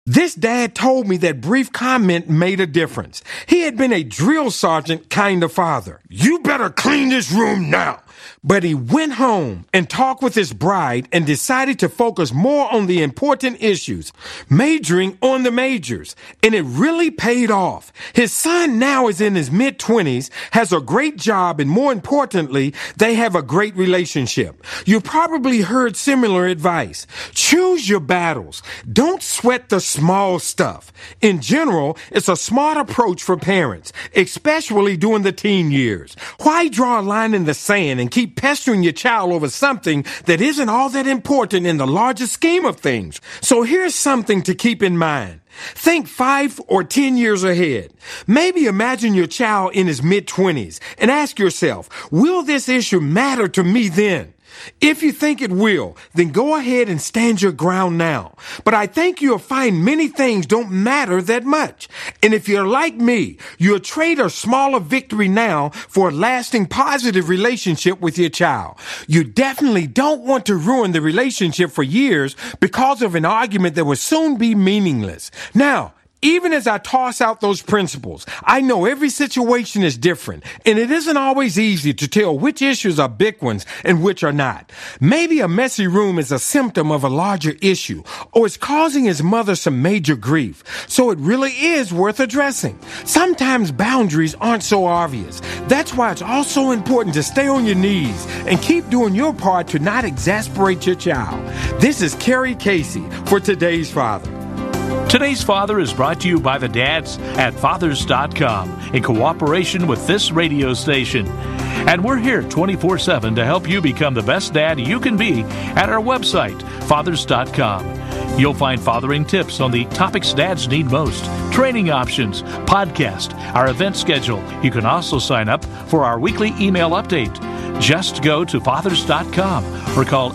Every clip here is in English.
This dad told me that brief comment made a difference. He had been a drill sergeant kind of father. You better clean this room now. But he went home and talked with his bride and decided to focus more on the important issues, majoring on the majors. And it really paid off. His son now is in his mid-20s, has a great job, and more importantly, they have a great relationship. You probably heard similar advice. Choose your battles. Don't sweat the small stuff. In general, it's a smart approach for parents, especially during the teen years. Why draw a line in the sand and keep pestering your child over something that isn't all that important in the larger scheme of things? So here's something to keep in mind. Think 5 or 10 years ahead. Maybe imagine your child in his mid-20s and ask yourself, will this issue matter to me then? If you think it will, then go ahead and stand your ground now. But I think you'll find many things don't matter that much. And if you're like me, you'll trade a smaller victory now for a lasting positive relationship with your child. You definitely don't want to ruin the relationship for years because of an argument that will soon be meaningless. Now, even as I toss out those principles, I know every situation is different, and it isn't always easy to tell which issues are big ones and which are not. Maybe a messy room is a symptom of a larger issue, or it's causing his mother some major grief, so it really is worth addressing. Sometimes boundaries aren't so obvious. That's why it's also important to stay on your knees and keep doing your part to not exasperate your child. This is Kerry Casey for Today's Father. Today's Father is brought to you by the dads at Fathers.com in cooperation with this radio station. And we're here 24/7 to help you become the best dad you can be at our website, Fathers.com. You'll find fathering tips on the topics dads need most, training options, podcast, our event schedule. You can also sign up for our weekly email update. Just go to Fathers.com or call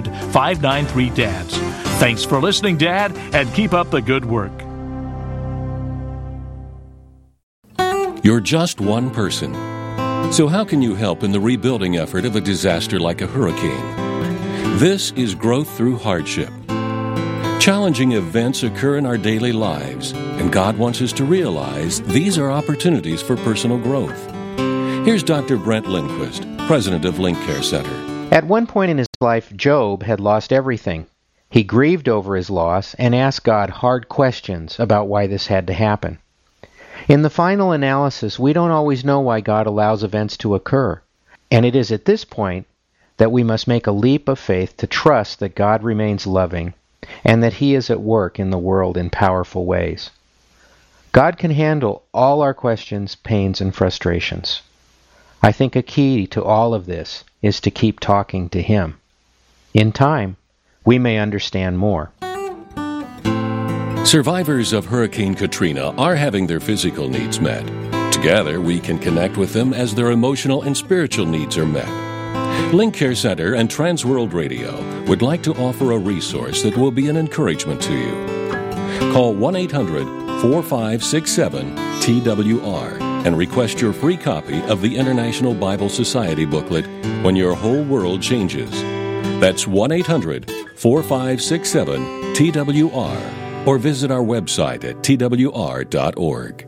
800-593-DADS. Thanks for listening, Dad, and keep up the good work. You're just one person. So how can you help in the rebuilding effort of a disaster like a hurricane? This is Growth Through Hardship. Challenging events occur in our daily lives, and God wants us to realize these are opportunities for personal growth. Here's Dr. Brent Lindquist, president of Link Care Center. At one point in his life, Job had lost everything. He grieved over his loss and asked God hard questions about why this had to happen. In the final analysis, we don't always know why God allows events to occur, and it is at this point that we must make a leap of faith to trust that God remains loving and that He is at work in the world in powerful ways. God can handle all our questions, pains, and frustrations. I think a key to all of this is to keep talking to Him. In time, we may understand more. Survivors of Hurricane Katrina are having their physical needs met. Together, we can connect with them as their emotional and spiritual needs are met. Link Care Center and Transworld Radio would like to offer a resource that will be an encouragement to you. Call 1-800-4567-TWR and request your free copy of the International Bible Society booklet, When Your Whole World Changes. That's 1-800-4567-TWR, or visit our website at twr.org.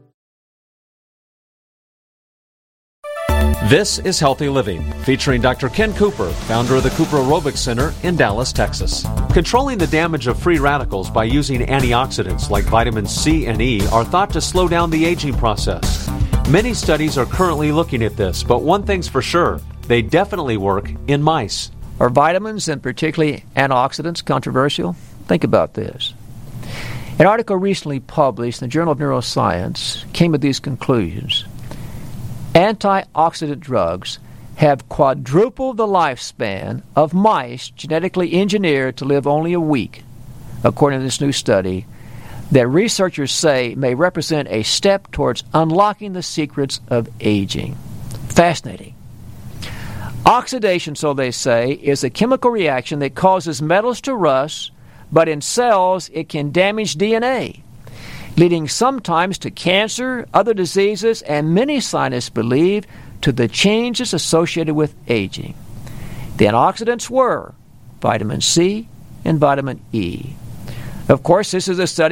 This is Healthy Living, featuring Dr. Ken Cooper, founder of the Cooper Aerobics Center in Dallas, Texas. Controlling the damage of free radicals by using antioxidants like vitamins C and E are thought to slow down the aging process. Many studies are currently looking at this, but one thing's for sure, they definitely work in mice. Are vitamins, and particularly antioxidants, controversial? Think about this. An article recently published in the Journal of Neuroscience came to these conclusions. Antioxidant drugs have quadrupled the lifespan of mice genetically engineered to live only a week, according to this new study that researchers say may represent a step towards unlocking the secrets of aging. Fascinating. Oxidation, so they say, is a chemical reaction that causes metals to rust, but in cells it can damage DNA, leading sometimes to cancer, other diseases, and many scientists believe to the changes associated with aging. The antioxidants were vitamin C and vitamin E. Of course, this is a study